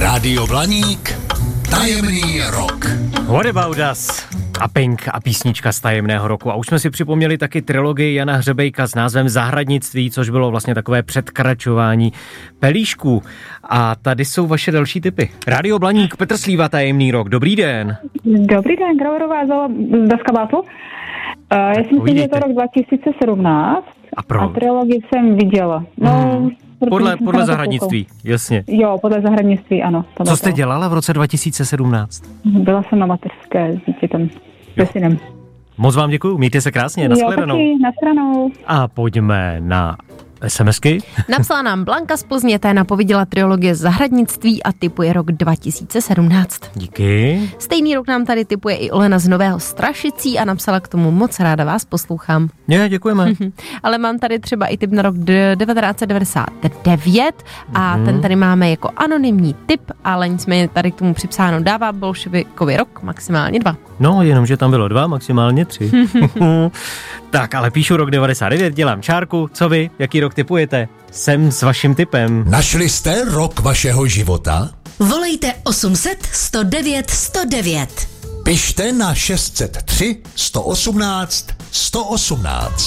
Rádio Blaník, tajemný rok. What about us? A Pink a písnička z tajemného roku. A už jsme si připomněli taky trilogii Jana Hřebejka s názvem Zahradnictví, což bylo vlastně takové předkračování pelíšků. A tady jsou vaše další tipy. Rádio Blaník, Petr Slíva, tajemný rok. Dobrý den. Dobrý den, Grauerová z Daskabátu. Já si myslím, že je to rok 2017 a trilogii jsem viděla. Podle zahradnictví, jasně. Jo, podle zahradnictví, ano. Co jste dělala v roce 2017? Byla jsem na mateřské s dítětem, se synem. Moc vám děkuju, mějte se krásně, nashledanou. Jo, taky, nashledanou. A pojďme na SMSky. Napsala nám Blanka z Plzně, ta napověděla trilogie Zahradnictví a tipuje rok 2017. Díky. Stejný rok nám tady tipuje i Olena z Nového Strašicí a napsala k tomu: moc ráda vás poslouchám. Děkujeme. Ale mám tady třeba i tip na rok 1999 a ten tady máme jako anonymní tip, ale nicméně tady k tomu připsáno: dává bolševikový rok, maximálně 2. No, jenomže tam bylo 2, maximálně 3. Tak, ale píšu rok 99, dělám čárku. Co vy? Jaký rok tipujete? Jsem s vaším tipem. Našli jste rok vašeho života? Volejte 800 109 109. Pište na 603 118 118.